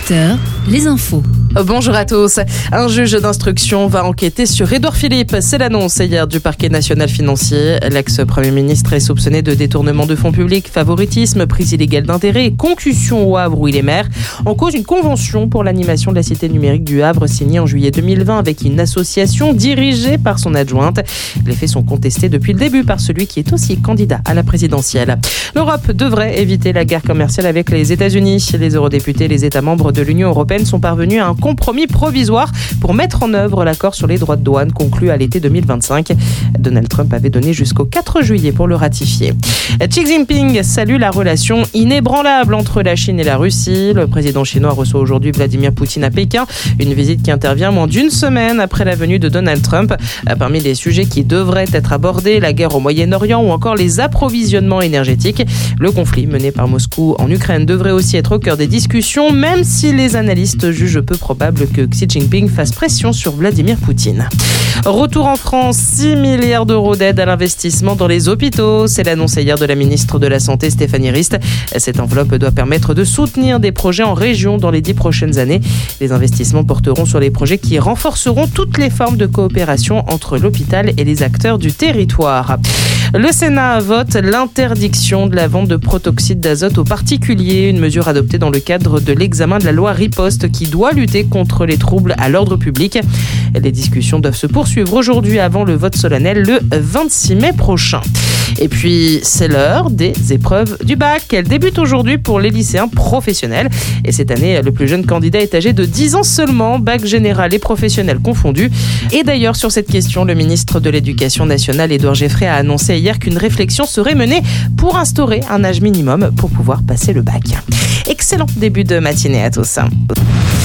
18h, les infos. Bonjour à tous. Un juge d'instruction va enquêter sur Édouard Philippe. C'est l'annonce hier du parquet national financier. L'ex-premier ministre est soupçonné de détournement de fonds publics, favoritisme, prise illégale d'intérêt et concussion au Havre où il est maire. En cause, une convention pour l'animation de la cité numérique du Havre signée en juillet 2020 avec une association dirigée par son adjointe. Les faits sont contestés depuis le début par celui qui est aussi candidat à la présidentielle. L'Europe devrait éviter la guerre commerciale avec les États-Unis. Les eurodéputés et les États membres de l'Union européenne sont parvenus à un compromis provisoire pour mettre en œuvre l'accord sur les droits de douane conclu à l'été 2025. Donald Trump avait donné jusqu'au 4 juillet pour le ratifier. Xi Jinping salue la relation inébranlable entre la Chine et la Russie. Le président chinois reçoit aujourd'hui Vladimir Poutine à Pékin, une visite qui intervient moins d'une semaine après la venue de Donald Trump. Parmi les sujets qui devraient être abordés, la guerre au Moyen-Orient ou encore les approvisionnements énergétiques. Le conflit mené par Moscou en Ukraine devrait aussi être au cœur des discussions, même si les analystes jugent peu probable que Xi Jinping fasse pression sur Vladimir Poutine. Retour en France, 6 milliards d'euros d'aide à l'investissement dans les hôpitaux. C'est l'annonce hier de la ministre de la Santé, Stéphanie Rist. Cette enveloppe doit permettre de soutenir des projets en région dans les 10 prochaines années. Les investissements porteront sur les projets qui renforceront toutes les formes de coopération entre l'hôpital et les acteurs du territoire. Le Sénat vote l'interdiction de la vente de protoxyde d'azote aux particuliers, une mesure adoptée dans le cadre de l'examen de la loi Riposte qui doit lutter contre les troubles à l'ordre public. Les discussions doivent se poursuivre aujourd'hui avant le vote solennel le 26 mai prochain. Et puis, c'est l'heure des épreuves du bac. Elles débutent aujourd'hui pour les lycéens professionnels. Et cette année, le plus jeune candidat est âgé de 10 ans seulement, bac général et professionnel confondus. Et d'ailleurs, sur cette question, le ministre de l'Éducation nationale, Édouard Geoffrey, a annoncé hier qu'une réflexion serait menée pour instaurer un âge minimum pour pouvoir passer le bac. Excellent début de matinée à tous.